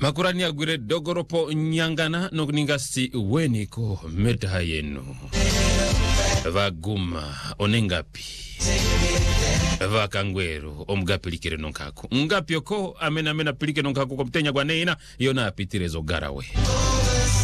Makurani agwire dogoropo nyangana ningasi weniko meta yenu. Vaguma onengapi. Vakangweru omgapilikire nonkaku. Ngapi oko amena pilikire nonkaku komtenya kwa neina yona apitirezo garawe.